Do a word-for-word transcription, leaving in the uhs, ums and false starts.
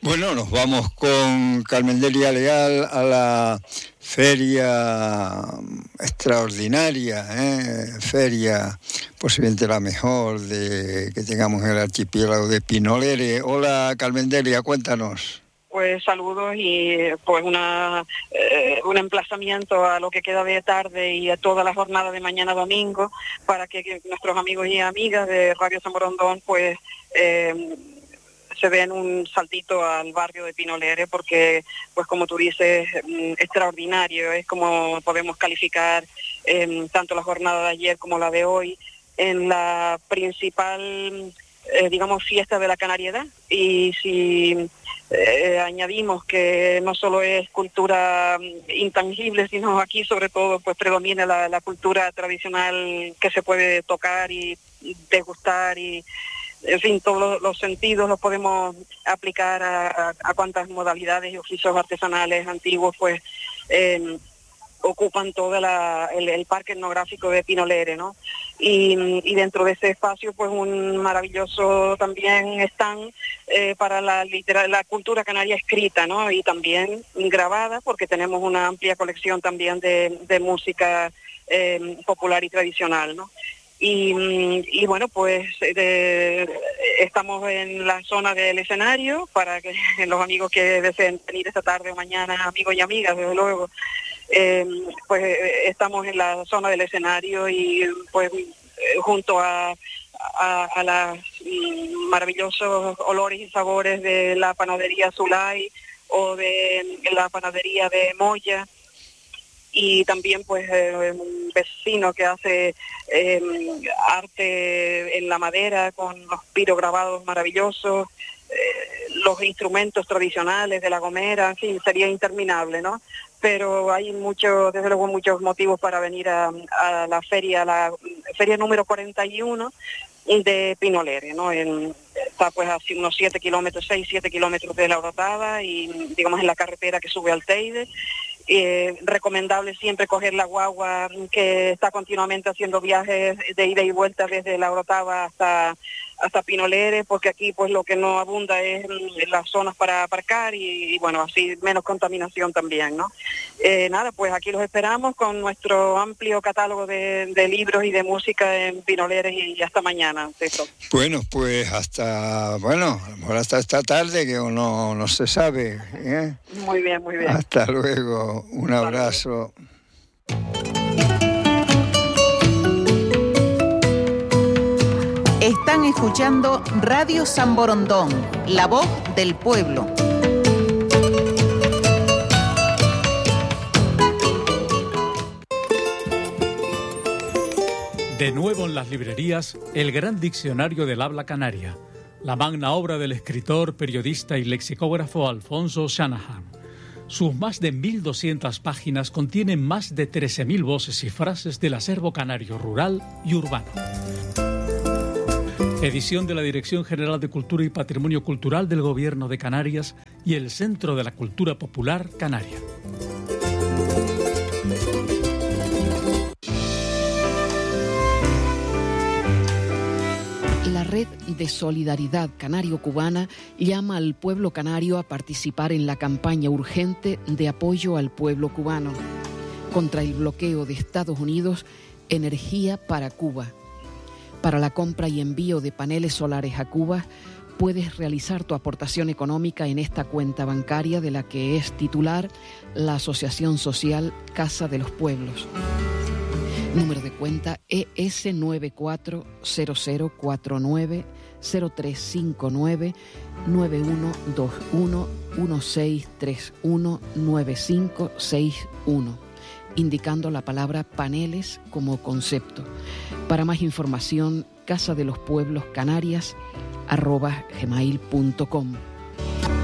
Bueno, nos vamos con Carmen Delia Leal a la feria extraordinaria, ¿eh? feria posiblemente la mejor de que tengamos en el archipiélago de Pinolere. Hola Carmen Delia, cuéntanos. Pues saludos y pues una eh, un emplazamiento a lo que queda de tarde y a toda la jornada de mañana domingo para que, que nuestros amigos y amigas de Radio San Borondón pues eh, se den un saltito al barrio de Pinolere, porque pues como tú dices, extraordinario es como podemos calificar eh, tanto la jornada de ayer como la de hoy en la principal eh, digamos fiesta de la canariedad. Y si Eh, añadimos que no solo es cultura intangible, sino aquí sobre todo pues predomina la, la cultura tradicional que se puede tocar y degustar, y en fin, todos los, los sentidos los podemos aplicar a, a, a cuantas modalidades y oficios artesanales antiguos pues eh, ocupan todo la, el, el parque etnográfico de Pinolere, ¿no? Y, y dentro de ese espacio pues un maravilloso también stand eh, para la, litera, la cultura canaria escrita, ¿no? Y también grabada, porque tenemos una amplia colección también de, de música eh, popular y tradicional, ¿no? Y, y bueno, pues de, estamos en la zona del escenario para que los amigos que deseen venir esta tarde o mañana, amigos y amigas, desde luego, eh, pues estamos en la zona del escenario y pues junto a, a, a los maravillosos olores y sabores de la panadería Zulay o de la panadería de Moya, y también pues eh, un vecino que hace eh, arte en la madera con los pirograbados maravillosos, eh, los instrumentos tradicionales de La Gomera, en fin, sería interminable, ¿no? Pero hay muchos, desde luego muchos motivos para venir a, a la feria, la feria número cuarenta y uno de Pinolere, ¿no? En, está pues así unos siete kilómetros, seis, siete kilómetros de La Orotava y digamos en la carretera que sube al Teide. Eh, recomendable siempre coger la guagua que está continuamente haciendo viajes de ida y vuelta desde La Orotava hasta hasta Pinolere, porque aquí pues lo que no abunda es las zonas para aparcar y, y bueno, así menos contaminación también, ¿no? Eh, nada, pues aquí los esperamos con nuestro amplio catálogo de, de libros y de música en Pinolere, y, y hasta mañana, César. Bueno, pues hasta, bueno, a lo mejor hasta esta tarde, que uno no se sabe, ¿eh? Muy bien, muy bien. Hasta luego, un abrazo. Están escuchando Radio San Borondón, la voz del pueblo. De nuevo en las librerías, el gran diccionario del habla canaria, la magna obra del escritor, periodista y lexicógrafo Alfonso Shanahan. Sus más de mil doscientas páginas contienen más de trece mil voces y frases del acervo canario rural y urbano. Edición de la Dirección General de Cultura y Patrimonio Cultural del Gobierno de Canarias y el Centro de la Cultura Popular Canaria. La Red de Solidaridad Canario-Cubana llama al pueblo canario a participar en la campaña urgente de apoyo al pueblo cubano contra el bloqueo de Estados Unidos, Energía para Cuba. Para la compra y envío de paneles solares a Cuba, puedes realizar tu aportación económica en esta cuenta bancaria, de la que es titular la Asociación Social Casa de los Pueblos. Número de cuenta E S nueve cuatro cero cero cuatro nueve cero tres cinco nueve nueve uno dos uno uno seis tres uno nueve cinco seis uno, indicando la palabra paneles como concepto. Para más información, casa de los pueblos canarias arroba gmail punto com.